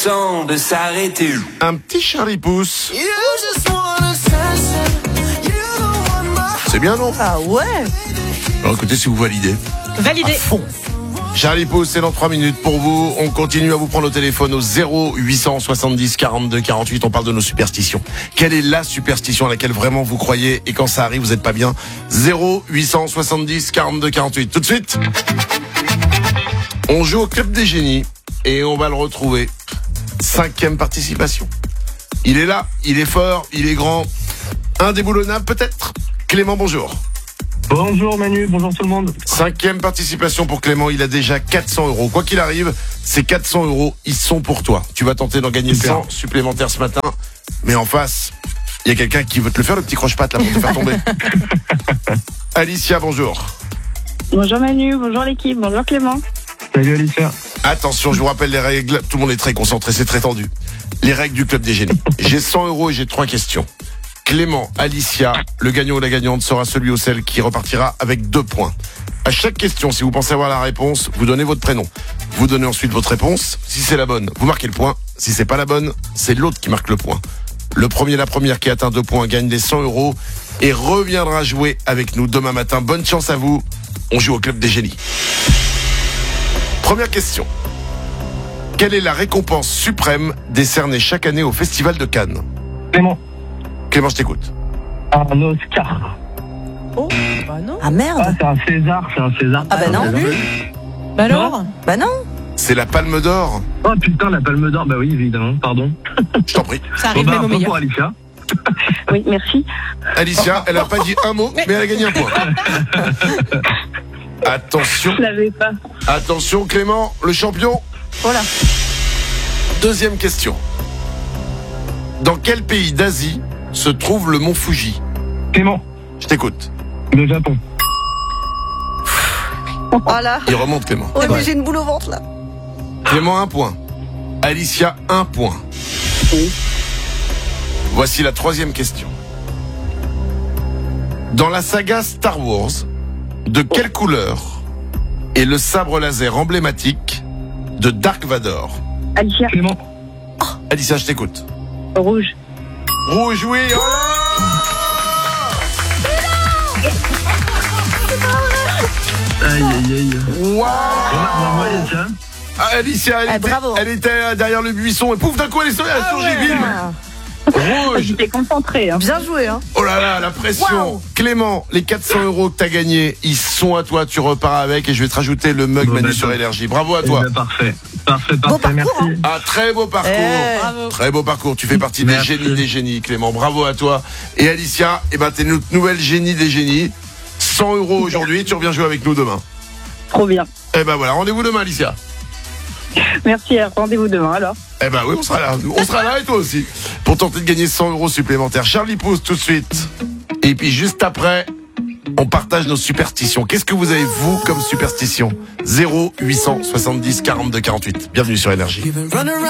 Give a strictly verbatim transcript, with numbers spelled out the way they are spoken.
Temps de s'arrêter. Un petit Charlie Pouce. C'est bien, non? Ah ouais. Alors écoutez, si vous validez. Validé. À fond. Charlie Pouce, c'est dans trois minutes pour vous. On continue à vous prendre au téléphone au zéro huit cent soixante-dix quarante-deux quarante-huit. On parle de nos superstitions. Quelle est la superstition à laquelle vraiment vous croyez et quand ça arrive, vous n'êtes pas bien? zéro huit cent soixante-dix quarante-deux quarante-huit. Tout de suite, on joue au Club des Génies et on va le retrouver. Cinquième participation. Il est là, il est fort, il est grand. Indéboulonnable peut-être. Clément, bonjour. Bonjour Manu, bonjour tout le monde. Cinquième participation pour Clément, il a déjà quatre cents euros. Quoi qu'il arrive, ces quatre cents euros, ils sont pour toi. Tu vas tenter d'en gagner Super. cent supplémentaires ce matin. Mais en face, il y a quelqu'un qui veut te le faire, le petit croche-patte là, pour te faire tomber. Alicia, bonjour. Bonjour Manu, bonjour l'équipe, bonjour Clément. Salut Alicia. Attention, je vous rappelle les règles. Tout le monde est très concentré, c'est très tendu. Les règles du Club des Génies. J'ai cent euros et j'ai trois questions. Clément, Alicia, le gagnant ou la gagnante sera celui ou celle qui repartira avec deux points. À chaque question, si vous pensez avoir la réponse, vous donnez votre prénom. Vous donnez ensuite votre réponse. Si c'est la bonne, vous marquez le point. Si c'est pas la bonne, c'est l'autre qui marque le point. Le premier, la première qui atteint deux points gagne les cent euros et reviendra jouer avec nous demain matin. Bonne chance à vous. On joue au Club des Génies. Première question. Quelle est la récompense suprême décernée chaque année au Festival de Cannes? Clément. Clément, je t'écoute. Un Oscar. Oh, bah non. Ah merde. Ah, c'est un César, c'est un César. Ah bah non. Un César. Bah alors. Bah non. C'est la Palme d'Or. Oh putain, la Palme d'Or. Bah oui, évidemment, pardon. Je t'en prie. Ça arrive Bon, bah, même au un point meilleur. pour Alicia. Oui, merci. Alicia, elle n'a pas dit un mot, mais elle a gagné un point. Attention, Je l'avais pas. attention Clément, le champion. Voilà. Deuxième question. Dans quel pays d'Asie se trouve le mont Fuji? Clément. Je t'écoute. Le Japon. Oh là. Il remonte Clément. Ouais, mais j'ai une boule au ventre là. Clément, un point. Alicia, un point. Voici la troisième question. Dans la saga Star Wars, de quelle couleur est le sabre laser emblématique de Dark Vador? Alicia, Clément. Alicia, je t'écoute. rouge. Rouge, oui. Oh là Aïe aïe aïe. Waouh. Bravo Alicia. Ah, Alicia, elle, Ah, était, bravo. elle était derrière le buisson et pouf, d'un coup, elle est sur- elle a surgi, bim. Rouge. J'étais concentrée. Hein. Bien joué, hein. Oh là là, la pression. Wow. Clément, les quatre cents euros que t'as gagnés, ils sont à toi. Tu repars avec et je vais te rajouter le mug Bon, Manu d'accord. sur Énergie. Bravo à Eh toi. ben, parfait. Parfait, parfait, parcours, merci. Un très beau parcours. Eh. Bravo. Très beau parcours. Tu fais partie des Merci. génies des génies, Clément. Bravo à toi. Et Alicia, eh ben, t'es notre nouvelle génie des génies. cent euros aujourd'hui. Tu reviens jouer avec nous demain. Trop bien. Eh ben voilà, rendez-vous demain, Alicia. Merci, rendez-vous demain alors. Eh ben oui, on sera là. On sera là et toi aussi. Pour tenter de gagner cent euros supplémentaires. Charlie Pouce tout de suite. Et puis juste après, on partage nos superstitions. Qu'est-ce que vous avez, vous, comme superstition? zéro huit cent soixante-dix quarante-deux quarante-huit. Bienvenue sur Énergie.